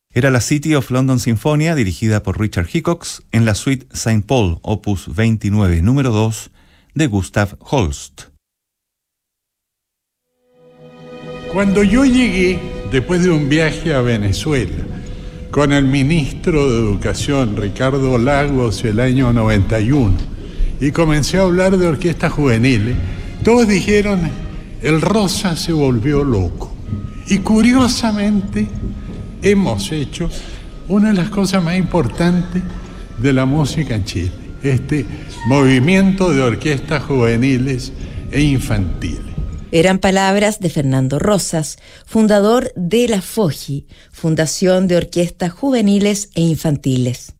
Era la City of London Sinfonia, dirigida por Richard Hickox, en la suite Saint Paul, opus 29, número 2, de Gustav Holst. Cuando yo llegué, después de un viaje a Venezuela, con el ministro de Educación, Ricardo Lagos, el año 91, y comencé a hablar de orquestas juveniles, todos dijeron, el Rosa se volvió loco. Y curiosamente, hemos hecho una de las cosas más importantes de la música en Chile, este movimiento de orquestas juveniles e infantiles. Eran palabras de Fernando Rosas, fundador de la FOJI, Fundación de Orquestas Juveniles e Infantiles.